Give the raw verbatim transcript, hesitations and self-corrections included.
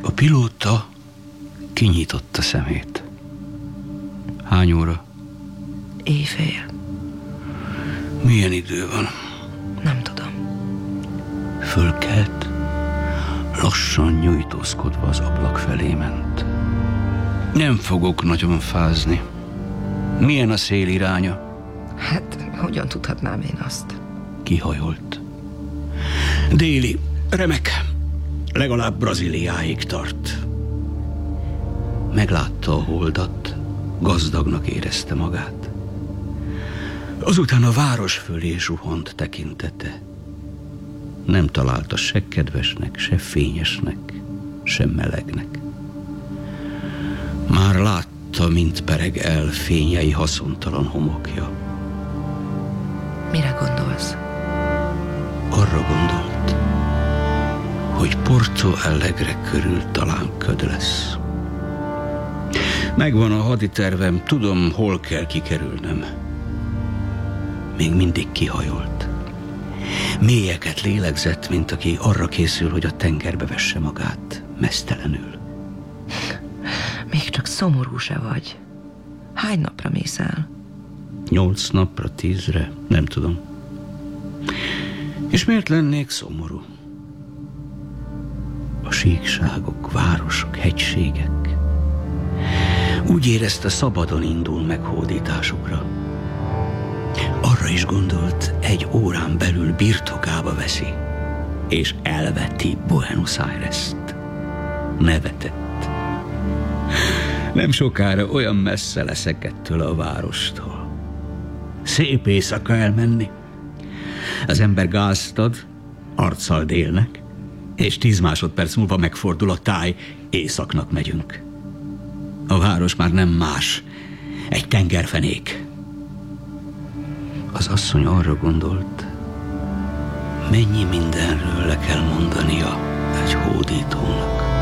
A pilóta kinyitotta szemét. Hány óra? Éjfél. Milyen idő van? Nem tudom. Fölkelt, lassan nyújtózkodva az ablak felé ment. Nem fogok nagyon fázni. Milyen a szél iránya? Hát, hogyan tudhatnám én azt? Kihajolt. Déli, remek. Legalább Brazíliáig tart. Meglátta a holdat, gazdagnak érezte magát. Azután a város fölé zuhant tekintete. Nem találta se kedvesnek, se fényesnek, se melegnek. Már látta, mint pereg el fényei haszontalan homokja. Mire gondolsz? Arra gondolt, hogy Porto Alegre körül talán köd lesz. Megvan a haditervem, tudom, hol kell kikerülnem. Még mindig kihajolt. Mélyeket lélegzett, mint aki arra készül, hogy a tengerbe vesse magát, meztelenül. Még csak szomorú se vagy. Hány napra mész el? Nyolc napra, tízre, nem tudom. És miért lennék szomorú? A síkságok, városok, hegységek. Úgy érezte, szabadon indul meghódításukra. Arra is gondolt, egy órán belül birtokába veszi, és elveti Buenos Aires-t. Nevetett. Nem sokára olyan messze leszek ettől a várostól. Szép éjszaka elmenni. Az ember gázt ad, arccal délnek, és tíz másodperc múlva megfordul a táj, északnak megyünk. A város már nem más, egy tengerfenék. Az asszony arra gondolt, mennyi mindenről le kell mondania egy hódítónak.